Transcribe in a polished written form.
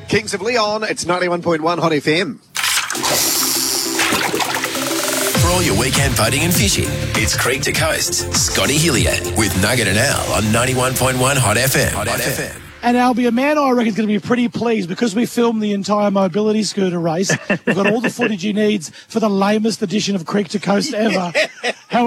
Kings of Leon, it's 91.1 Hot FM. For all your weekend boating and fishing, it's Creek to Coast. Scotty Hillier with Nugget and Al on 91.1 Hot FM. And Albie, a man I reckon is going to be pretty pleased because we filmed the entire mobility scooter race. We've got all the footage he needs for the lamest edition of Creek to Coast ever.